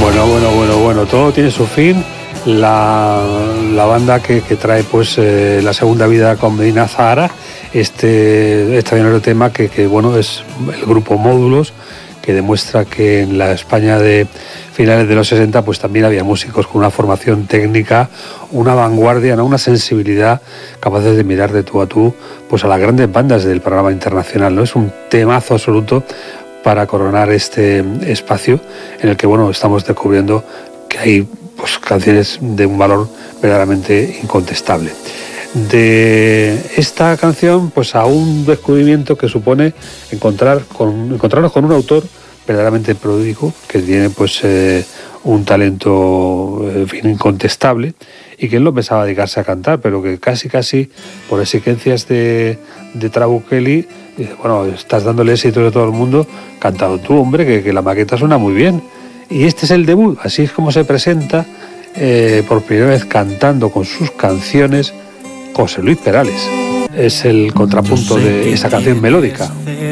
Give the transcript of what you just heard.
Bueno, todo tiene su fin. La banda que trae pues la segunda vida con Medina Zahara, este extraordinario tema que es el grupo Módulos, que demuestra que en la España de finales de los 60 pues también había músicos con una formación técnica, una vanguardia, ¿no? Una sensibilidad capaces de mirar de tú a tú pues a las grandes bandas del panorama internacional, ¿no? Es un temazo absoluto para coronar este espacio en el que estamos descubriendo que hay pues canciones de un valor verdaderamente incontestable. De esta canción pues a un descubrimiento que supone encontrarnos con un autor verdaderamente pródigo, que tiene pues un talento incontestable, y que él no pensaba dedicarse a cantar, pero que casi por exigencias de Trabuchelli, estás dándole éxito a todo el mundo, cántalo tú, hombre, que la maqueta suena muy bien. Y este es el debut, así es como se presenta por primera vez cantando con sus canciones José Luis Perales. Es el contrapunto de esa canción melódica.